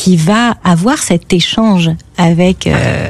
qui va avoir cet échange avec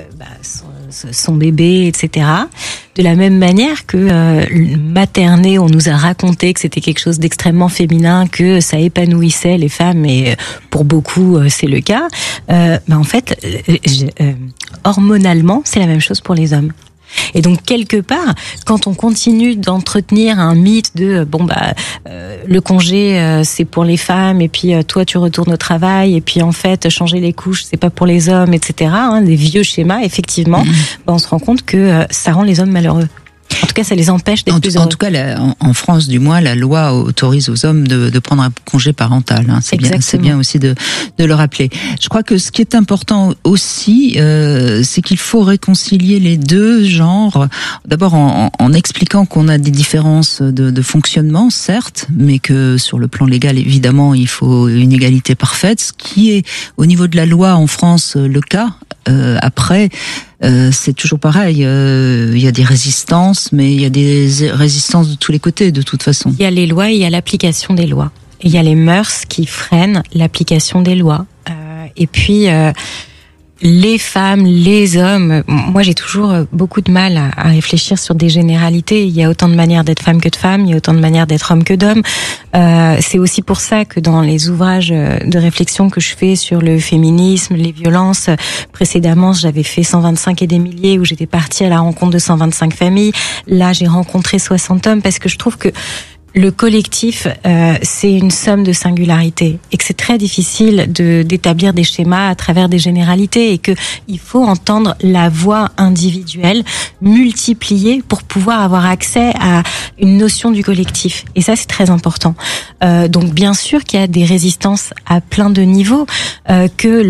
son bébé, etc. De la même manière que materner, on nous a raconté que c'était quelque chose d'extrêmement féminin, que ça épanouissait les femmes, et pour beaucoup c'est le cas. En fait, hormonalement, c'est la même chose pour les hommes. Et donc quelque part, quand on continue d'entretenir un mythe de le congé c'est pour les femmes, et puis toi tu retournes au travail, et puis en fait changer les couches c'est pas pour les hommes, etc. Des vieux schémas, effectivement, on se rend compte que ça rend les hommes malheureux. En tout cas, ça les empêche d'être plus heureux. En tout cas, en France, du moins, la loi autorise aux hommes de prendre un congé parental. C'est bien aussi de le rappeler. Je crois que ce qui est important aussi, c'est qu'il faut réconcilier les deux genres. D'abord, en expliquant qu'on a des différences de fonctionnement, certes, mais que sur le plan légal, évidemment, il faut une égalité parfaite. Ce qui est, au niveau de la loi en France, le cas. Après, c'est toujours pareil. Il y a des résistances, mais il y a des résistances de tous les côtés, de toute façon. Il y a les lois et il y a l'application des lois. Il y a les mœurs qui freinent l'application des lois. Et puis, les femmes, les hommes, moi j'ai toujours beaucoup de mal à réfléchir sur des généralités. Il y a autant de manières d'être femme que de femme, il y a autant de manières d'être homme que d'homme. C'est aussi pour ça que dans les ouvrages de réflexion que je fais sur le féminisme, les violences, précédemment j'avais fait 125 et des milliers, où j'étais partie à la rencontre de 125 familles. Là j'ai rencontré 60 hommes, parce que je trouve que le collectif, c'est une somme de singularités, et que c'est très difficile d'établir des schémas à travers des généralités, et que il faut entendre la voix individuelle multipliée pour pouvoir avoir accès à une notion du collectif. Et ça, c'est très important. Donc, bien sûr qu'il y a des résistances à plein de niveaux, que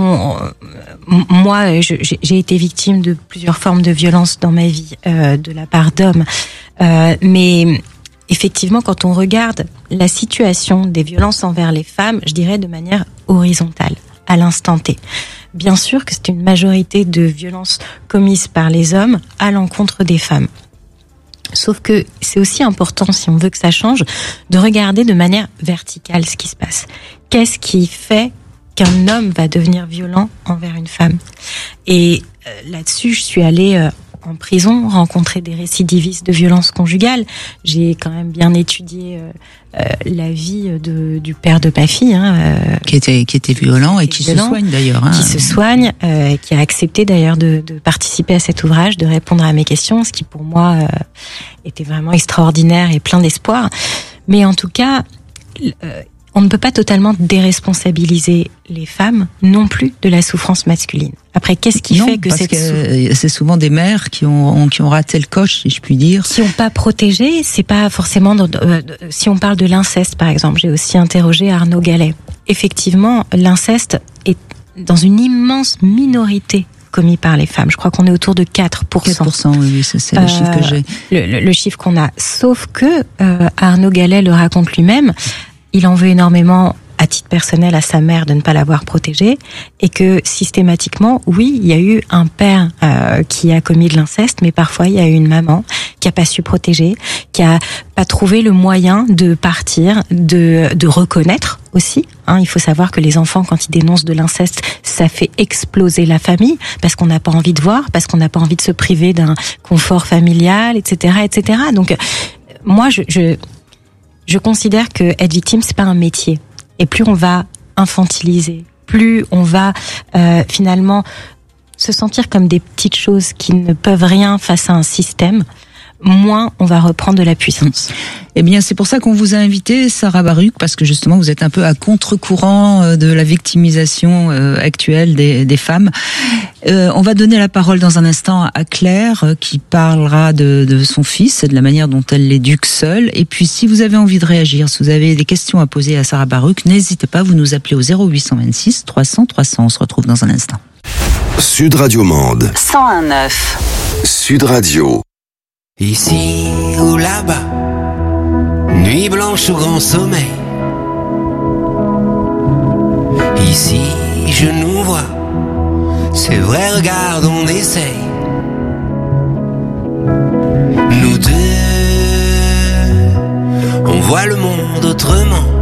moi, j'ai été victime de plusieurs formes de violence dans ma vie, de la part d'hommes, mais effectivement, quand on regarde la situation des violences envers les femmes, je dirais de manière horizontale, à l'instant T. Bien sûr que c'est une majorité de violences commises par les hommes à l'encontre des femmes. Sauf que c'est aussi important, si on veut que ça change, de regarder de manière verticale ce qui se passe. Qu'est-ce qui fait qu'un homme va devenir violent envers une femme? Et là-dessus, je suis allée en prison, rencontrer des récidivistes de violences conjugales. J'ai quand même bien étudié la vie du père de ma fille, qui était violent et qui se soigne d'ailleurs. Qui se soigne, qui a accepté d'ailleurs de participer à cet ouvrage, de répondre à mes questions, ce qui pour moi était vraiment extraordinaire et plein d'espoir. Mais en tout cas, on ne peut pas totalement déresponsabiliser les femmes non plus de la souffrance masculine. Après, qu'est-ce qui fait que c'est souvent des mères qui ont raté le coche, si je puis dire. Qui n'ont pas protégé, c'est pas forcément. Si on parle de l'inceste, par exemple, j'ai aussi interrogé Arnaud Gallet. Effectivement, l'inceste est dans une immense minorité commis par les femmes. Je crois qu'on est autour de 4%. 4%, oui, c'est le chiffre que j'ai. Le chiffre qu'on a. Sauf que Arnaud Gallet le raconte lui-même. Il en veut énormément, à titre personnel, à sa mère de ne pas l'avoir protégée, et que systématiquement, oui, il y a eu un père qui a commis de l'inceste, mais parfois il y a eu une maman qui a pas su protéger, qui a pas trouvé le moyen de partir, de reconnaître aussi. Il faut savoir que les enfants, quand ils dénoncent de l'inceste, ça fait exploser la famille, parce qu'on n'a pas envie de voir, parce qu'on n'a pas envie de se priver d'un confort familial, etc., etc. Donc, moi, je considère que être victime, c'est pas un métier. Et plus on va infantiliser, plus on va finalement se sentir comme des petites choses qui ne peuvent rien face à un système, moins on va reprendre de la puissance. Eh bien, c'est pour ça qu'on vous a invité, Sarah Baruch, parce que justement, vous êtes un peu à contre-courant de la victimisation actuelle des femmes. On va donner la parole dans un instant à Claire, qui parlera de son fils et de la manière dont elle l'éduque seule. Et puis, si vous avez envie de réagir, si vous avez des questions à poser à Sarah Baruch, n'hésitez pas, vous nous appelez au 0826 300 300. On se retrouve dans un instant. Sud Radio Mende 101.9 Sud Radio. Ici ou là-bas, nuit blanche ou grand sommeil. Ici je nous vois, c'est vrai, regarde, on essaye. Nous deux, on voit le monde autrement.